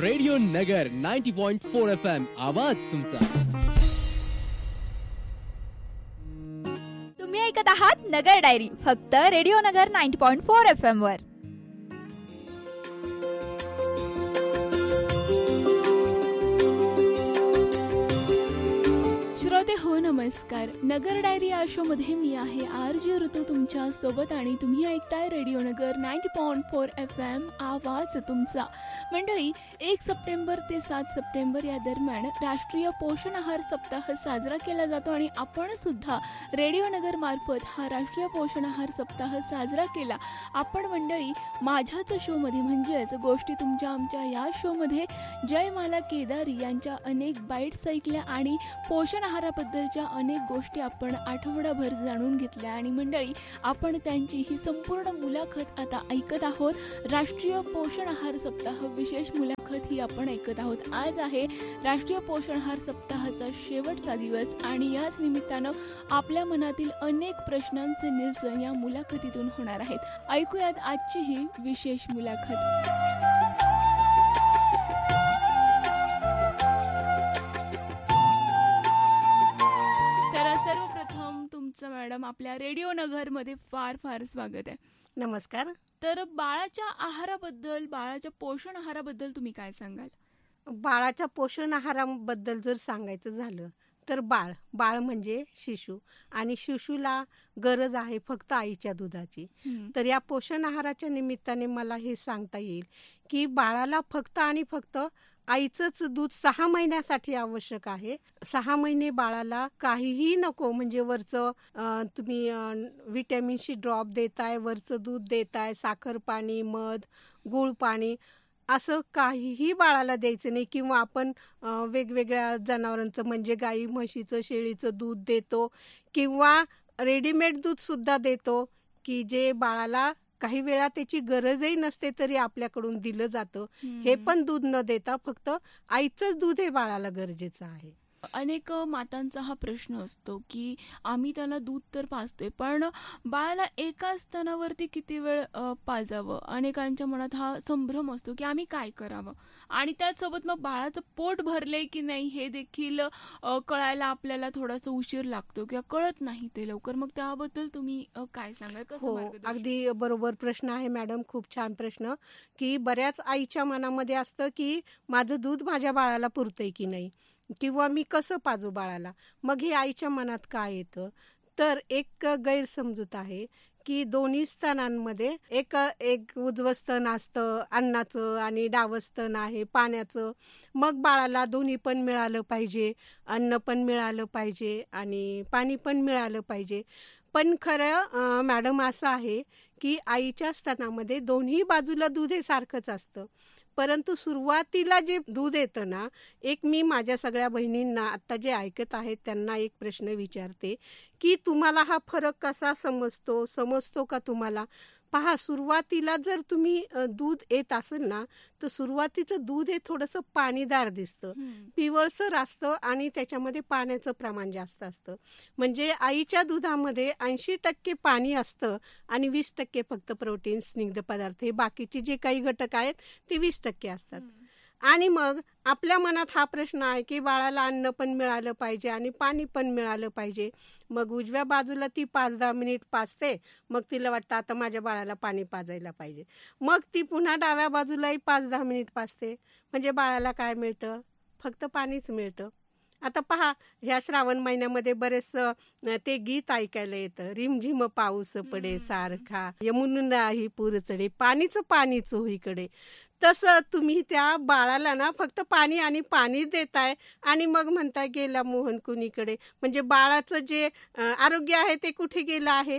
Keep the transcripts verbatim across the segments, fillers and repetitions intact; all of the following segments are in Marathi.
रेडिओ नगर ninety point four F M आवाज तुमचा. तुम्ही ऐकत आहात नगर डायरी फक्त रेडिओ नगर ninety point four F M वर. श्रोते हो नमस्कार. नगर डायरी या शो मध्ये मी आहे आर जे ऋतू तुमच्या सोबत आणि तुम्ही ऐकताय रेडिओ नगर ninety point four F M आवाज तुमचा. मंडळी, एक सप्टेंबर ते सात सप्टेंबर या दरम्यान राष्ट्रीय पोषण आहार सप्ताह साजरा केला जातो आणि आपण सुद्धा रेडिओ नगर मार्फत हा राष्ट्रीय पोषण आहार सप्ताह साजरा केला. आपण मंडळी माझ्याच शो मध्ये म्हणजेच गोष्टी तुमच्या आमच्या या शो मध्ये जयमाला केदारी यांच्या अनेक बाईट्स ऐकल्या आणि पोषण आहाराबद्दलच्या अनेक गोष्टी आपण आठवडाभर जाणून घेतल्या. आणि मंडळी, आपण त्यांची ही संपूर्ण मुलाखत आता ऐकत आहोत. राष्ट्रीय पोषण आहार सप्ताह विशेष मुलाखत ही आपण ऐकत आहोत. आज आहे राष्ट्रीय पोषण आहार सप्ताहाचा शेवटचा दिवस आणि याच निमित्तानं आपल्या मनातील अनेक प्रश्नांचे निरसन या मुलाखतीतून होणार आहेत. ऐकूयात आजची ही विशेष मुलाखत. मॅडम, आपल्या रेडिओ नगर मध्ये फार फार स्वागत आहे. नमस्कार. तर बाळाच्या आहाराबद्दल, बाळाच्या पोषण आहाराबद्दल तुम्ही काय सांगाल? बाळाच्या पोषण आहाराबद्दल जर सांगायचं झालं तर बाळ बाळ म्हणजे शिशु आणि शिशुला गरज आहे फक्त आईच्या दुधाची. तर या पोषण आहाराच्या निमित्ताने मला हे सांगता येईल की बाळाला फक्त आणि फक्त आईचंच दूध सहा महिन्यासाठी आवश्यक आहे. सहा महिने बाळाला काहीही नको, म्हणजे वरचं तुम्ही व्हिटॅमिन सी ड्रॉप देताय, वरचं दूध देताय, साखर पाणी, मध, गुळ पाणी असं काहीही बाळाला द्यायचं नाही. किंवा आपण वेगवेगळ्या जनावरांचं म्हणजे गाई म्हशीचं शेळीचं दूध देतो किंवा रेडीमेड दूध सुद्धा देतो की जे बाळाला काही वेळा त्याची गरजही नसते तरी आपल्याकडून दिलं जातं. हे पण दूध न देता फक्त आईचंच दूध हे बाळाला गरजेचं आहे. अनेक मातांचा हा प्रश्न असतो की आम्ही त्याला दूध तर पाजतोय पण बाळाला एका स्तनावरती किती वेळ पाजावं. अनेकांच्या मनात हा संभ्रम असतो की आम्ही काय करावं आणि त्याचसोबत मग बाळाचं पोट भरलंय की नाही हे देखील कळायला आपल्याला थोडासा उशीर लागतो किंवा कळत नाही ते लवकर. मग त्याबद्दल तुम्ही काय सांगाल? हो, अगदी बरोबर प्रश्न आहे मॅडम, खूप छान प्रश्न. की बऱ्याच आईच्या मनामध्ये असतं की माझं दूध माझ्या बाळाला पुरतंय की नाही किंवा मी कसं पाजू बाळाला. मग हे आईच्या मनात काय येतं तर एक गैरसमजूत आहे की दोन्ही स्तनांमध्ये एक एक उजवं स्तन असतं अन्नाचं आणि डावं स्तन आहे पाण्याचं. मग बाळाला दोन्ही पण मिळालं पाहिजे, अन्न पण मिळालं पाहिजे आणि पाणी पण मिळालं पाहिजे. पण खरं मॅडम असं आहे की आईच्या स्तनामध्ये दोन्ही बाजूला दूध हे सारखंच असतं. परंतु सुरुवातीला जे दूध येतं ना, एक मी माझ्या सगळ्या बहिणींना आत्ता जे ऐकत आहेत त्यांना एक प्रश्न विचारते की तुम्हाला हा फरक कसा समजतो समजतो का तुम्हाला? पहा, सुरुवातीला जर तुम्ही दूध येत असेल ना तर सुरुवातीचं दूध हे थोडंसं पाणीदार दिसतं, पिवळसर असतं आणि त्याच्यामध्ये पाण्याचं प्रमाण जास्त असतं. म्हणजे आईच्या दुधामध्ये ऐंशी टक्के पाणी असतं आणि वीस टक्के फक्त प्रोटीन, स्निग्ध पदार्थ, हे बाकीचे जे काही घटक आहेत ते वीस टक्के असतात. आणि मग आपल्या मनात हा प्रश्न आहे की बाळाला अन्न पण मिळालं पाहिजे आणि पाणी पण मिळालं पाहिजे. मग उजव्या बाजूला ती पाच दहा मिनिट पाजते, मग तिला वाटतं आता माझ्या बाळाला पाणी पाजायला पाहिजे. मग ती पुन्हा डाव्या बाजूलाही पाच दहा मिनिट पाजते, म्हणजे बाळाला काय मिळतं? फक्त पाणीच मिळतं. आता पहा, ह्या श्रावण महिन्यामध्ये बरेच ते गीत ऐकायला येतं, रिमझिम पाऊस पडे सारखा, यमुना ही पूर चढे, पाणीच पाणी चोहीकडे. तसं तुम्ही त्या बाळाला ना फक्त पाणी आणि पाणी देताय आणि मग म्हणताय गेला मोहन कुणीकडे. म्हणजे बाळाचं जे आरोग्य आहे ते कुठे गेलं आहे?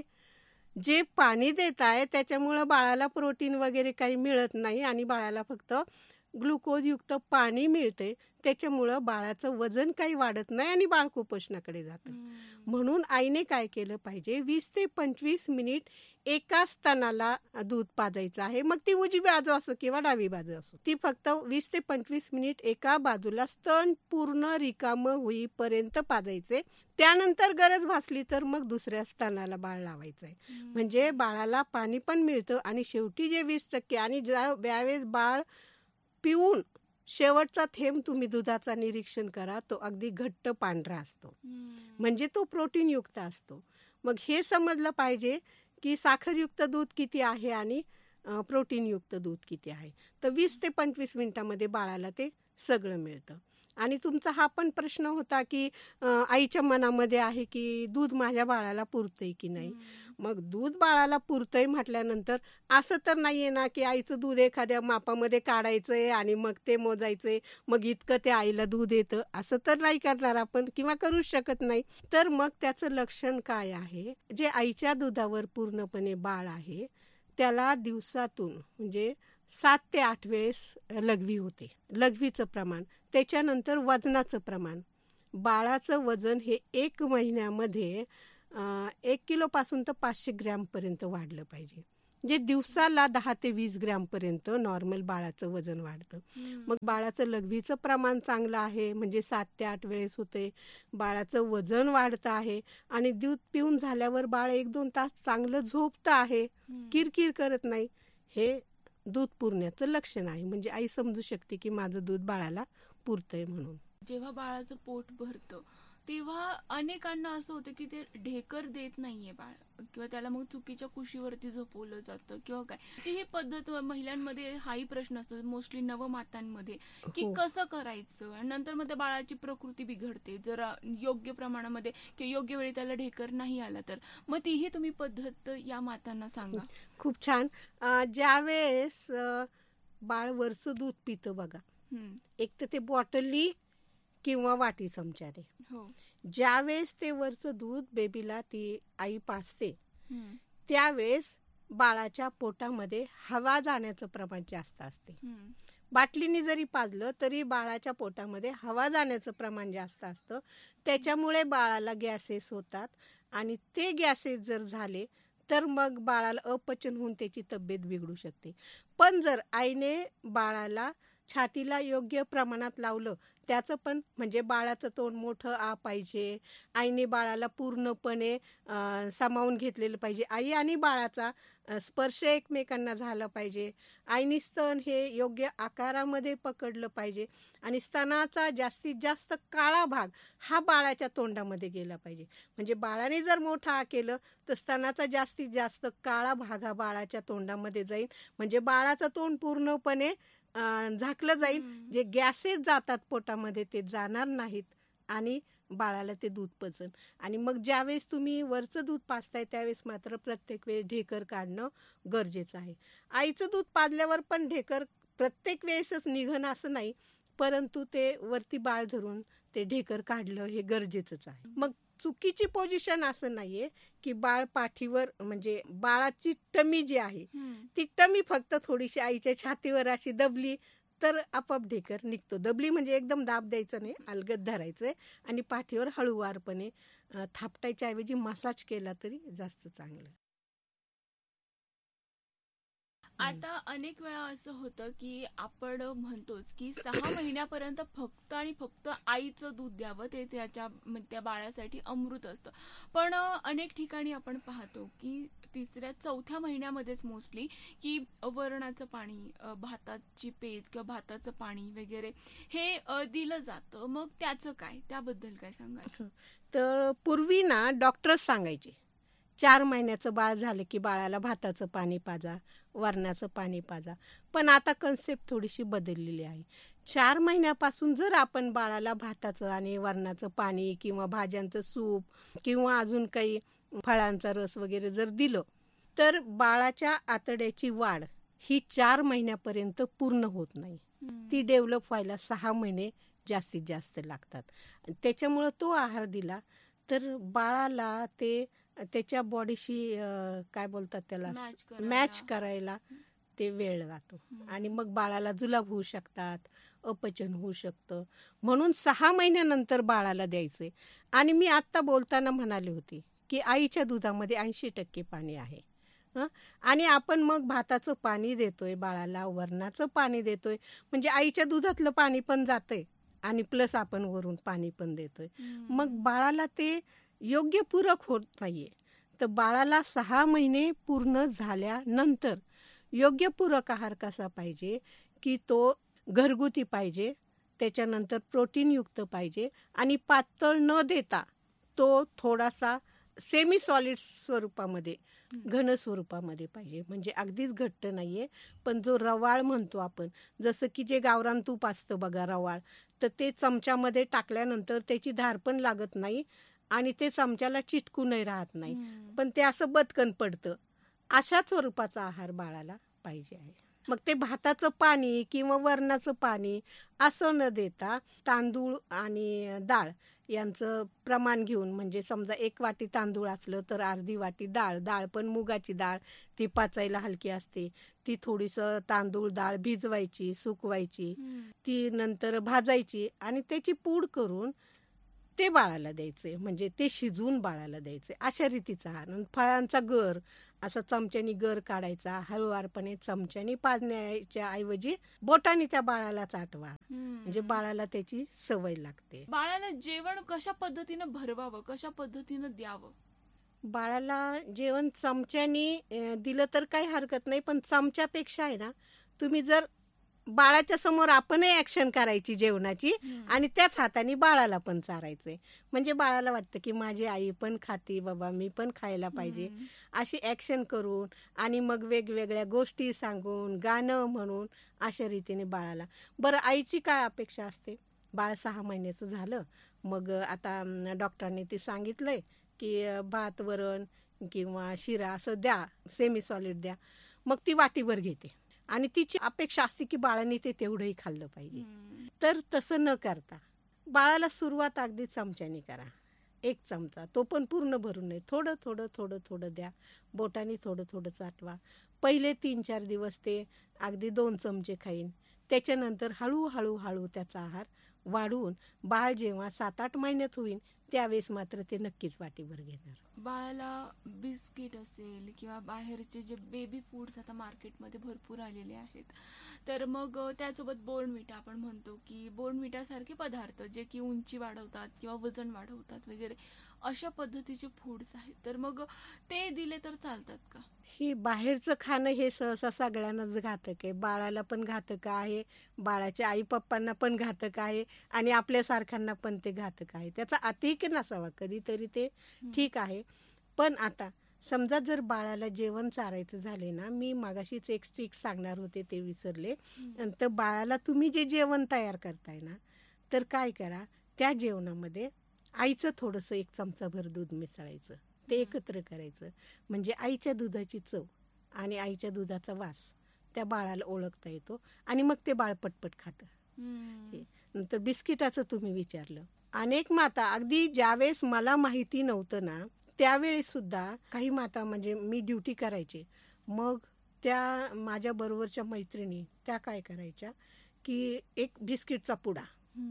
जे पाणी देताय त्याच्यामुळं बाळाला प्रोटीन वगैरे काही मिळत नाही आणि बाळाला फक्त ग्लुकोजयुक्त पाणी मिळते. त्याच्यामुळं बाळाचं वजन काही वाढत नाही आणि बाळ कुपोषणाकडे जातं. म्हणून आईने काय केलं पाहिजे, वीस ते पंचवीस मिनिट एका स्तनाला दूध पाजायचं आहे. मग ती उजवी बाजू असो किंवा डावी बाजू असो, ती फक्त वीस ते पंचवीस मिनिट एका बाजूला स्तन पूर्ण रिकामं होईपर्यंत पाजायचे. त्यानंतर गरज भासली तर मग दुसऱ्या स्तनाला बाळ लावायचंय. म्हणजे बाळाला पाणी पण मिळतं आणि शेवटी जे वीस टक्के आणि ज्यावेळेस बाळ पिऊन शेवटचा थेंब तुम्ही दुधाचा निरीक्षण करा, तो अगदी घट्ट पांढरा असतो, म्हणजे तो प्रोटीनयुक्त असतो. मग हे समजलं पाहिजे की साखरयुक्त दूध किती आहे आणि प्रोटीनयुक्त दूध किती आहे. तर वीस ते पंचवीस मिनिटामध्ये बाळाला ते सगळं मिळतं. आणि तुमचा हा पण प्रश्न होता की आईच्या मनामध्ये आहे की दूध माझ्या बाळाला पुरतंय की नाही. मग दूध बाळाला पुरतंय म्हटल्यानंतर असं तर नाहीये ना की आईचं दूध एखाद्या मापामध्ये काढायचंय आणि मग ते मोजायचंय, मग इतकं ते आईला दूध येतं, असं तर नाही करणार आपण किंवा करूच शकत नाही. तर मग त्याचं लक्षण काय आहे, जे आईच्या दुधावर पूर्णपणे बाळ आहे त्याला दिवसातून म्हणजे सात ते आठ वेळेस लघवी होते. लघवीचं प्रमाण, त्याच्यानंतर वजनाचं प्रमाण. बाळाचं वजन हे एक महिन्यामध्ये एक किलोपासून तर पाचशे ग्रॅमपर्यंत वाढलं पाहिजे. जे दिवसाला दहा ते वीस ग्रॅमपर्यंत नॉर्मल बाळाचं वजन वाढतं. मग बाळाचं लघवीचं प्रमाण चांगलं आहे, म्हणजे सात ते आठ वेळेस होते. बाळाचं वजन वाढतं आहे आणि दूध पिऊन झाल्यावर बाळ एक दोन तास चांगलं झोपतं आहे, किरकिर करत नाही. हे दूध पुरण्याचं लक्षण आहे. म्हणजे आई समजू शकते की माझं दूध बाळाला पुरतंय म्हणून. जेव्हा बाळाचं पोट भरतं तेव्हा अनेकांना असं होतं की ते ढेकर देत नाहीये बाळ, किंवा त्याला मग चुकीच्या कुशीवरती झोपवलं जातं किंवा काय. ही पद्धत महिलांमध्ये हाही प्रश्न असतो मोस्टली नवमातांमध्ये की कसं करायचं. आणि नंतर मग त्या बाळाची प्रकृती बिघडते जर योग्य प्रमाणामध्ये किंवा योग्य वेळी त्याला ढेकर नाही आला तर. मग तीही तुम्ही पद्धत या मातांना सांगा. खूप छान. ज्यावेळेस बाळ वरचं दूध पितं बघा, एक तर ते बॉटली किंवा वाटी चमच्याने, ज्यावेळेस ते वरचं दूध बेबीला ती आई पाजते त्यावेळेस बाळाच्या पोटामध्ये हवा जाण्याचं प्रमाण जास्त असते. बाटलीने जरी पाजलं तरी बाळाच्या पोटामध्ये हवा जाण्याचं प्रमाण जास्त असतं. त्याच्यामुळे बाळाला गॅसेस होतात आणि ते गॅसेस जर झाले तर मग बाळाला अपचन होऊन त्याची तब्येत बिघडू शकते. पण जर आईने बाळाला छातीला योग्य प्रमाणात लावलं, त्याचं पण म्हणजे बाळाचं तोंड मोठं आ पाहिजे, आईने बाळाला पूर्णपणे सामावून घेतलेलं पाहिजे, आई आणि बाळाचा स्पर्श एकमेकांना झाला पाहिजे, आईने स्तन हे योग्य आकारामध्ये पकडलं पाहिजे आणि स्तनाचा जास्तीत जास्त काळा भाग हा बाळाच्या तोंडामध्ये गेला पाहिजे. म्हणजे बाळाने जर मोठं आ केलं तर स्तनाचा जास्तीत जास्त काळा भाग हा बाळाच्या तोंडामध्ये जाईल, म्हणजे बाळाचं तोंड पूर्णपणे झाकलं जाईल. जे गॅसेस जातात पोटामध्ये ते जाणार नाहीत आणि बाळाला ते दूध पचन. आणि मग ज्यावेळेस तुम्ही वरचं दूध पाजताय त्यावेळेस मात्र प्रत्येक वेळेस ढेकर काढणं गरजेचं आहे. आईचं दूध पाजल्यावर पण ढेकर प्रत्येक वेळेसच निघणं असं नाही, परंतु ते वरती बाळ धरून ते ढेकर काढलं हे गरजेचंच आहे. मग चुकीची पोझिशन असं नाहीये की बाळ पाठीवर, म्हणजे बाळाची टमी जी आहे ती टमी फक्त थोडीशी आईच्या छातीवर अशी दबली तर आपोआप ढेकर निघतो. दबली म्हणजे एकदम दाब द्यायचं नाही, अलगद धरायचंय आणि पाठीवर हळूवारपणे थापटायच्या ऐवजी मसाज केला तरी जास्त चांगलं. आता अनेक वेळा असं होतं की आपण म्हणतोच की सहा महिन्यापर्यंत फक्त आणि फक्त आईचं दूध द्यावं, ते त्याच्या त्या बाळासाठी अमृत असतं. पण अनेक ठिकाणी आपण पाहतो की तिसऱ्या चौथ्या महिन्यामध्येच मोस्टली की वरणाचं पाणी, भाताची पेज किंवा भाताचं पाणी वगैरे हे दिलं जातं. मग त्याचं काय, त्याबद्दल काय सांगाल? तर पूर्वी ना डॉक्टर्स सांगायचे चार महिन्याचं बाळ झालं की बाळाला भाताचं पाणी पाजा, वरणाचं पाणी पाजा. पण आता कन्सेप्ट थोडीशी बदललेली आहे. चार महिन्यापासून जर आपण बाळाला भाताचं आणि वरणाचं पाणी किंवा भाज्यांचं सूप किंवा अजून काही फळांचा रस वगैरे जर दिलं तर बाळाच्या आतड्याची वाढ ही चार महिन्यापर्यंत पूर्ण होत नाही. ती डेव्हलप व्हायला सहा महिने जास्तीत जास्त लागतात. त्याच्यामुळं तो आहार दिला तर बाळाला ते त्याच्या बॉडीशी काय बोलतात त्याला मॅच करायला ते वेळ जातो आणि मग बाळाला जुलाब होऊ शकतात, अपचन होऊ शकतं. म्हणून सहा महिन्यानंतर बाळाला द्यायचे. आणि मी आत्ता बोलताना म्हणाले होते की आईच्या दुधामध्ये ऐंशी टक्के पाणी आहे आणि आपण मग भाताचं पाणी देतोय बाळाला, वरणाचं पाणी देतोय, म्हणजे आईच्या दुधातलं पाणी पण जातंय आणि प्लस आपण वरून पाणी पण देतोय. मग बाळाला ते योग्य पूरक होत नाहीये. तर बाळाला सहा महिने पूर्ण झाल्यानंतर योग्य पूरक आहार कसा पाहिजे की तो घरगुती पाहिजे, त्याच्यानंतर प्रोटीनयुक्त पाहिजे आणि पातळ न देता तो थोडासा सेमी सॉलिड स्वरूपामध्ये, घन स्वरूपामध्ये पाहिजे. म्हणजे अगदीच घट्ट नाहीये, पण जो रवाळ म्हणतो आपण, जसं की जे गावरान तूप असतं बघा रवाळ, तर ते चमच्यामध्ये टाकल्यानंतर त्याची धार पण लागत नाही आणि ते चमच्याला चिटकूनही राहत नाही, पण ते असं बदकन पडतं. अशा स्वरूपाचा आहार बाळाला पाहिजे आहे. मग ते भाताचं पाणी किंवा वरणाचं पाणी असं न देता तांदूळ आणि डाळ यांचं प्रमाण घेऊन, म्हणजे समजा एक वाटी तांदूळ असलं तर अर्धी वाटी डाळ, डाळ पण मुगाची डाळ, ती पचायला हलकी असते, ती थोडीसं तांदूळ डाळ भिजवायची, सुकवायची, ती नंतर भाजायची आणि त्याची पूड करून ते बाळाला द्यायचे, म्हणजे ते शिजवून बाळाला द्यायचे. अशा रीतीचा आहार. फळांचा गर असा चमच्यानी गर काढायचा, हळूवारपणे चमच्यानी पाजण्याच्या ऐवजी बोटाने त्या बाळाला चाटवा, म्हणजे बाळाला त्याची सवय लागते. बाळाला जेवण कशा पद्धतीनं भरवावं, कशा पद्धतीनं द्यावं? बाळाला जेवण चमच्यानी दिलं तर काही हरकत नाही, पण चमच्यापेक्षा आहे ना, तुम्ही जर बाळाच्या समोर आपणही ऍक्शन करायची जेवणाची आणि त्याच हाताने बाळाला पण चारायचंय, म्हणजे बाळाला वाटतं की माझी आई पण खाती, बाबा मी पण खायला पाहिजे, अशी ऍक्शन करून आणि मग वेगवेगळ्या गोष्टी सांगून, गाणं म्हणून अशा रीतीने बाळाला. बरं, आईची काय अपेक्षा असते? बाळ सहा महिन्याचं झालं, मग आता डॉक्टरांनी ते सांगितलंय की भात वरण किंवा शिरा असं द्या, सेमी सॉलिड द्या, मग ती वाटीभर घेते आणि तिची अपेक्षा असते की बाळाने ते तेवढंही खाल्लं पाहिजे. तर तसं न करता बाळाला सुरुवात अगदी चमच्याने करा, एक चमचा, तो पण पूर्ण भरून नाही, थोडं थोडं थोडं थोडं द्या, बोटाने थोडं थोडं चाटवा. पहिले तीन चार दिवस ते अगदी दोन चमचे खाईन, त्याच्यानंतर हळूहळू हळू त्याचा आहार वाढवून बाळ जेव्हा सात आठ महिन्यात होईल त्यावेळेस मात्र ते नक्कीच वाटीभर घेणार. बाळाला बिस्किट असेल किंवा बाहेरचे जे बेबी फूड्स आता मार्केटमध्ये भरपूर आलेले आहेत, तर मग त्यासोबत बोर्नव्हिटा, आपण म्हणतो की बोर्नव्हिटा सारखे पदार्थ जे की उंची वाढवतात किंवा वजन वाढवतात वगैरे, अशा पद्धतीचे फूड्स आहेत, तर मग ते दिले तर चालतात का? ही बाहेरचं खाणं हे सहसा सगळ्यांनाच घातक आहे, बाळाला पण घातक आहे, बाळाच्या आई पप्पांना पण घातक आहे आणि आपल्यासारख्यांना पण ते घातक आहे. त्याचा अतिक नसावा, कधीतरी ते ठीक आहे. पण आता समजा जर बाळाला जेवण चारायचं झाले ना, मी मागाशीच एक स्ट्रिक सांगणार होते ते विसरले, तर बाळाला तुम्ही जे जेवण तयार करताय ना, तर काय करा, त्या जेवणामध्ये आईचं थोडंसं एक चमचाभर दूध मिसळायचं, ते एकत्र करायचं, म्हणजे आईच्या दुधाची चव आणि आईच्या दुधाचा वास त्या बाळाला ओळखता येतो आणि मग ते बाळ पटपट खातं. नंतर बिस्किटाचं तुम्ही विचारलं, अनेक माता, अगदी ज्यावेळेस मला माहिती नव्हतं ना त्यावेळेस सुद्धा काही माता, म्हणजे मी ड्युटी करायचे, मग त्या माझ्या बरोबरच्या मैत्रिणी त्या काय करायच्या की एक बिस्किटचा पुडा,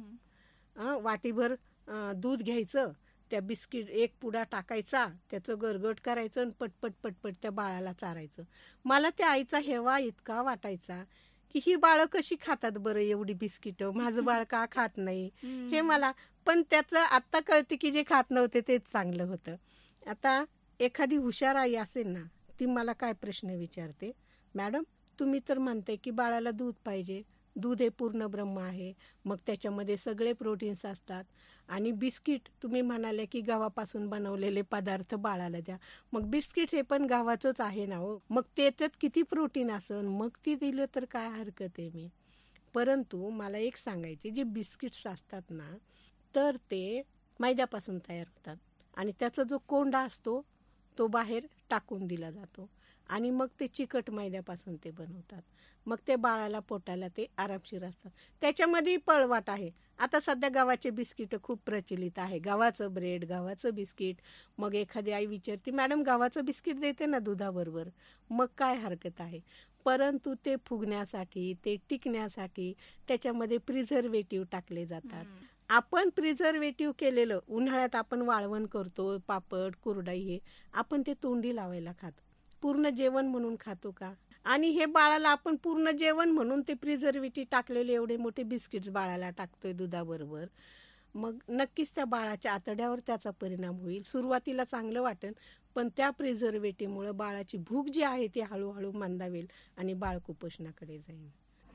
वाटीभर दूध घ्यायचं, त्या बिस्किट एक पुडा टाकायचा, त्याचं गरगट करायचं आणि पटपट पटपट त्या बाळाला चारायचं. मला त्या आईचा हेवा इतका वाटायचा की ही बाळं कशी खातात बरं एवढी बिस्किट, माझं बाळ का खात नाही हे मला. पण त्याचं आत्ता कळते की जे खात नव्हते तेच चांगलं होतं. आता एखादी हुशार आई असेल ना, ती मला काय प्रश्न विचारते, मॅडम तुम्ही तर म्हणताय की बाळाला दूध पाहिजे, दूध हे पूर्ण ब्रह्म आहे, मग त्याच्यामध्ये सगळे प्रोटीन्स असतात आणि बिस्किट तुम्ही म्हणाले की गव्हापासून बनवलेले पदार्थ बाळाला द्या, मग बिस्किट हे पण गव्हाचंच आहे ना हो, मग त्याच्यात किती प्रोटीन असेल, मग ती दिलं तर काय हरकत आहे मी. परंतु मला एक सांगायचे, जे बिस्किट्स असतात ना तर ते मैद्यापासून तयार होतात आणि त्याचा जो कोंडा असतो तो बाहेर टाकून दिला जातो आणि मग ते चिकट मैद्यापासून ते बनवतात, मग ते बाळाला पोटाला ते आरामशीर असतात. त्याच्यामध्ये पळवाट आहे. आता सध्या गव्हाचे बिस्किट खूप प्रचलित आहे, गव्हाचं ब्रेड, गव्हाचं बिस्किट. मग एखादी आई विचारते, मॅडम गव्हाचं बिस्किट देते ना दुधाबरोबर, मग काय हरकत आहे. परंतु ते फुगण्यासाठी, ते टिकण्यासाठी त्याच्यामध्ये प्रिझर्वेटिव्ह टाकले जातात. आपण प्रिझर्वेटिव्ह केलेलं, उन्हाळ्यात आपण वाळवण करतो, पापड कुरडाई, हे आपण ते तोंडी लावायला खातो, पूर्ण जेवण म्हणून खातो का? आणि हे बाळाला आपण पूर्ण जेवण म्हणून ते प्रिझर्वेटिव्ह टाकलेले एवढे मोठे बिस्किट्स बाळाला टाकतोय दुधाबरोबर, मग नक्कीच त्या बाळाच्या आतड्यावर त्याचा परिणाम होईल. सुरुवातीला चांगलं वाटेल, पण त्या प्रिझर्वेटिव्हमुळे बाळाची भूक जी आहे ती हळूहळू मंदावेल आणि बाळ कुपोषणाकडे जाईल.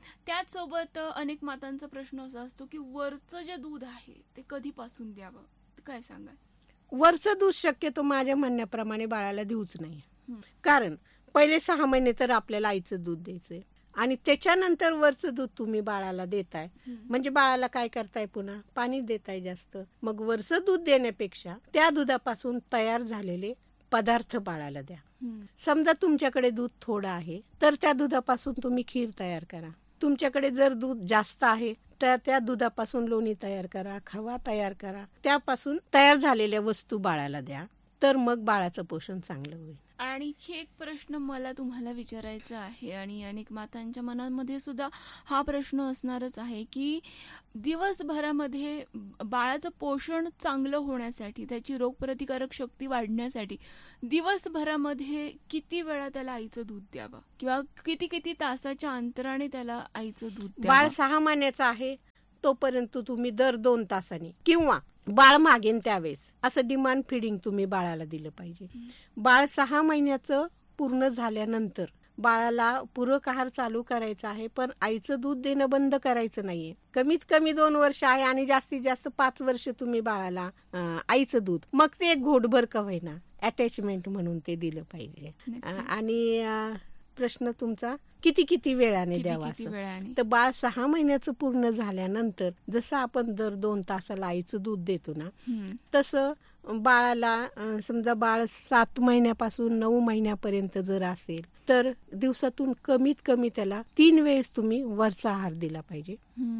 त्याचसोबत अनेक मातांचा प्रश्न असा असतो की वरचं जे दूध आहे ते कधीपासून द्यावं, काय सांगाल? वरचं दूध शक्यतो माझ्या म्हणण्याप्रमाणे बाळाला देऊच नाही. कारण पहिले सहा महिने तर आपल्याला आईचं दूध द्यायचंय आणि त्याच्यानंतर वरचं दूध तुम्ही बाळाला देताय म्हणजे बाळाला काय करताय, पुन्हा पाणी देताय जास्त. मग वरचं दूध देण्यापेक्षा त्या दुधापासून तयार झालेले पदार्थ बाळाला द्या. समजा तुमच्याकडे दूध थोडं आहे तर त्या दुधापासून तुम्ही खीर तयार करा. तुमच्याकडे जर दूध जास्त आहे तर त्या दुधापासून लोणी तयार करा, खवा तयार करा, त्यापासून तयार झालेल्या वस्तू बाळाला द्या. तर मग बाळाचं पोषण चांगलं होईल. आणखी एक प्रश्न मला तुम्हाला विचारायचा आहे आणि अनेक मातांच्या मनामध्ये सुद्धा हा प्रश्न असणारच आहे की दिवसभरामध्ये बाळाचं पोषण चांगलं होण्यासाठी, त्याची रोगप्रतिकारक शक्ती वाढण्यासाठी दिवसभरामध्ये किती वेळा त्याला आईचं दूध द्यावं किंवा किती किती तासाच्या अंतराने त्याला आईचं दूध द्यावं? बाळ सहा महिन्याचं आहे तोपर्यंत तुम्ही दर दोन तासांनी किंवा बाळ मागेन त्यावेळेस असं डिमांड फिडिंग तुम्ही बाळाला दिलं पाहिजे. बाळ सहा महिन्याचं पूर्ण झाल्यानंतर बाळाला पूरक आहार चालू करायचा आहे, पण आईचं दूध देणं बंद करायचं नाहीये. कमीत कमी दोन वर्ष आहे आणि जास्तीत जास्त पाच वर्ष तुम्ही बाळाला आईचं दूध, मग ते एक घोटभर का होईना अटॅचमेंट म्हणून ते दिलं पाहिजे. आणि प्रश्न तुमचा किती किती वेळाने द्यावा, तर बाळ सहा महिन्याचं पूर्ण झाल्यानंतर जसं आपण दर दोन तासाला आईचं दूध देतो ना, तसं बाळाला समजा बाळ सात महिन्यापासून नऊ महिन्यापर्यंत जर असेल तर दिवसातून कमीत कमी त्याला तीन वेळेस तुम्ही वरचा आहार दिला पाहिजे.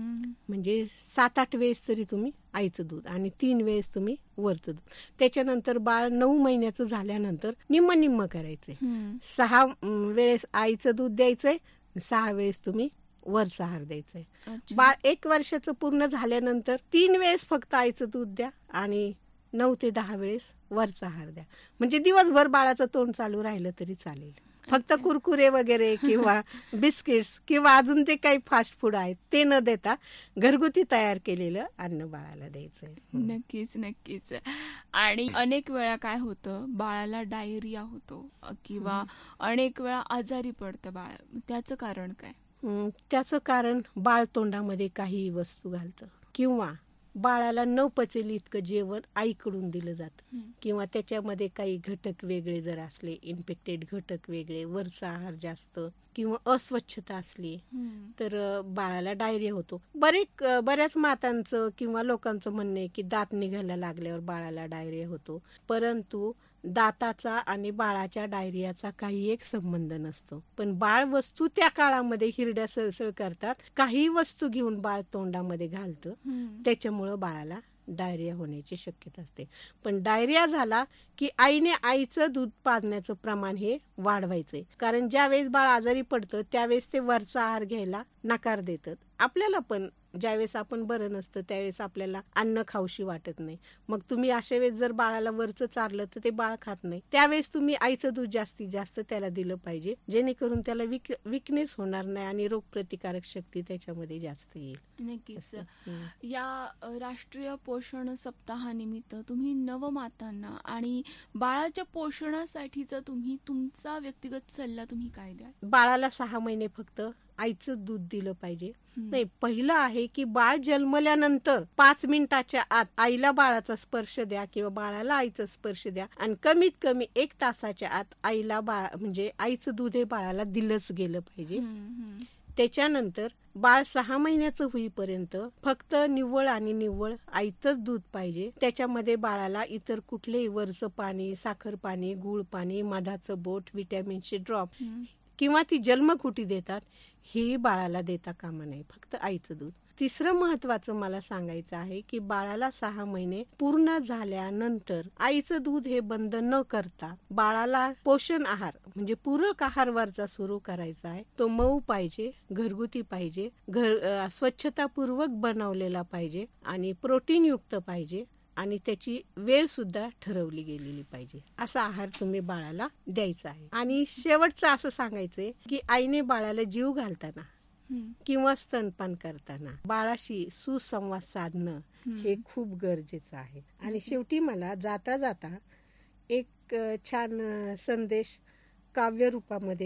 म्हणजे सात आठ वेळेस तरी तुम्ही आईचं दूध आणि तीन वेळेस तुम्ही वरचं दूध. त्याच्यानंतर बाळ नऊ महिन्याचं झाल्यानंतर निम्म निम्म करायचंय. सहा वेळेस आईचं दूध द्यायचंय, सहा वेळेस तुम्ही वरचा आहार द्यायचंय. बाळ एक वर्षाचं पूर्ण झाल्यानंतर तीन वेळेस फक्त आईचं दूध द्या आणि नऊ ते दहा वेळेस वरचा आहार द्या. म्हणजे दिवसभर बाळाचं तोंड चालू राहिलं तरी चालेल. फक्त कुरकुरे वगैरे किंवा बिस्किट्स किंवा अजून ते काही फास्ट फूड आहेत ते न देता घरगुती तयार केलेलं अन्न बाळाला द्यायचंय. नक्कीच नक्कीच. आणि अनेक वेळा काय होतं, बाळाला डायरिया होतो किंवा अनेक वेळा आजारी पडतं बाळ, त्याचं कारण काय? त्याचं कारण बाळ तोंडामध्ये काही वस्तू घालतं किंवा बाळाला न पचेल इतकं जेवण आईकडून दिलं जातं किंवा त्याच्यामध्ये काही घटक वेगळे जर असले, इन्फेक्टेड घटक वेगळे, वरचा आहार जास्त किंवा अस्वच्छता असली तर बाळाला डायरिया होतो. बरेच बऱ्याच मातांचं किंवा लोकांचं म्हणणं आहे की दात निघायला लागल्यावर बाळाला डायरिया होतो, परंतु दाताचा आणि बाळाच्या डायरियाचा काही एक संबंध नसतो. पण बाळ वस्तू त्या काळामध्ये हिरड्या सळसळ करतात, काही वस्तू घेऊन बाळ तोंडामध्ये घालतं, त्याच्यामुळं बाळाला डायरिया होण्याची शक्यता असते. पण डायरिया झाला की आईने आईचं दूध पाजण्याचं प्रमाण हे वाढवायचंय. कारण ज्यावेळेस बाळ आजारी पडतं त्यावेळेस ते वरचा आहार घ्यायला नकार देतात. आपल्याला पण ज्यावेळेस आपण बरं नसतं त्यावेळेस आपल्याला अन्न खाऊशी वाटत नाही. मग तुम्ही अशा वेळेस जर बाळाला वरचं चारलं तर ते बाळ खात नाही. त्यावेळेस तुम्ही आईचं दूध जास्तीत जास्त त्याला दिलं पाहिजे, जेणेकरून त्याला विक विकनेस होणार नाही आणि रोगप्रतिकारक शक्ती त्याच्यामध्ये जास्त येईल. नक्कीच. या राष्ट्रीय पोषण सप्ताहानिमित्त तुम्ही नवमातांना आणि बाळाच्या पोषणासाठीचा तुम्ही तुमचा व्यक्तिगत सल्ला तुम्ही काय द्या? बाळाला सहा महिने फक्त आईचं दूध दिलं पाहिजे. नाही, पहिलं आहे की बाळ जन्मल्यानंतर पाच मिनिटाच्या आत आईला बाळाचा स्पर्श द्या किंवा बाळाला आईचा स्पर्श द्या आणि कमीत कमी एक तासाच्या आत आईला बाळ म्हणजे आईचं दूध हे बाळाला दिलंच गेलं पाहिजे. त्याच्यानंतर बाळ सहा महिन्याचं होईपर्यंत फक्त निव्वळ आणि निव्वळ आईचंच दूध पाहिजे. त्याच्यामध्ये बाळाला इतर कुठलेही वरचं पाणी, साखर पाणी, गुळ पाणी, मधाचं बोट, विटॅमिनचे ड्रॉप किंवा ती जन्मकुटी देतात ही बाळाला देता कामा नये, फक्त आईचं दूध. तिसरं महत्वाचं मला सांगायचं आहे की बाळाला सहा महिने पूर्ण झाल्यानंतर आईचं दूध हे बंद न करता बाळाला पोषण आहार म्हणजे पूरक आहार वरचा सुरू करायचा आहे. तो मऊ पाहिजे, घरगुती पाहिजे, घर स्वच्छतापूर्वक बनवलेला पाहिजे आणि प्रोटीन युक्त पाहिजे आणि त्याची वेळ सुद्धा ठरवली गेलेली पाहिजे. असा आहार तुम्ही बाळाला द्यायचा आहे. आणि शेवटचं असं सांगायचंय की आईने बाळाला जीव घालताना किंवा स्तनपान करताना बाळाशी सुसंवाद साधणं हे खूप गरजेचं आहे. आणि शेवटी मला जाता जाता एक छान संदेश काव्य रूपामध्ये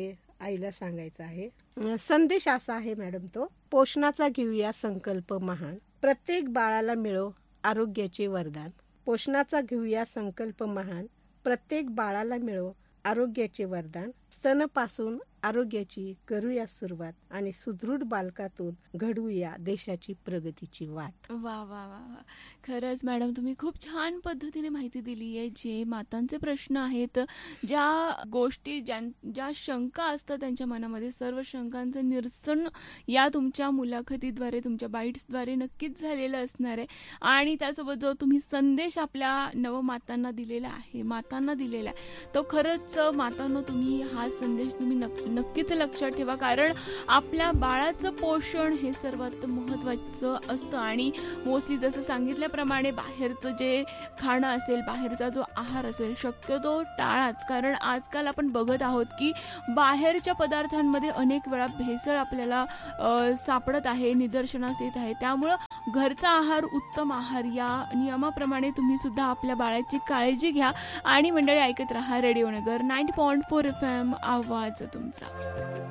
आईला सांगायचं आहे. अं, संदेश असा आहे मॅडम, तो पोषणाचा घेऊया संकल्प महान, प्रत्येक बाळाला मिळो आरोग्याचे वरदान. पोषणाचा घेऊया संकल्प महान, प्रत्येक बाळाला मिळो आरोग्याचे वरदान. स्तनपासून आरोग्याची करूया सुरुवात आणि सुदृढ बालकातून घडवूया देशाची प्रगतीची वाट. वा वा वा वा खरंच मॅडम, तुम्ही खूप छान पद्धतीने माहिती दिली आहे. जे मातांचे प्रश्न आहेत, ज्या गोष्टी, ज्या ज्या शंका असतात त्यांच्या मनामध्ये, सर्व शंकांचं निरसन या तुमच्या मुलाखतीद्वारे, तुमच्या बाईट्सद्वारे नक्कीच झालेलं असणार आहे. आणि त्यासोबत जो तुम्ही संदेश आपल्या नवमातांना दिलेला आहे, मातांना दिलेला आहे, तो खरंच मातांनो तुम्ही हा संदेश तुम्ही नक्की नक्कीच लक्षात ठेवा. कारण आपल्या बाळाचं पोषण हे सर्वात महत्त्वाचं असतं. आणि मोस्टली जसं सांगितल्याप्रमाणे बाहेरचं जे खाणं असेल, बाहेरचा जो आहार असेल, शक्यतो टाळाच. कारण आजकाल आपण बघत आहोत की बाहेरच्या पदार्थांमध्ये अनेक वेळा भेसळ आपल्याला सापडत आहे, निदर्शनास येत आहे. त्यामुळं घरचा आहार उत्तम आहार या नियमाप्रमाणे तुम्ही सुद्धा आपल्या बाळाची काळजी घ्या. आणि मंडळी, ऐकत रहा रेडिओ नगर ninety point four F M, आवाज तुमचा.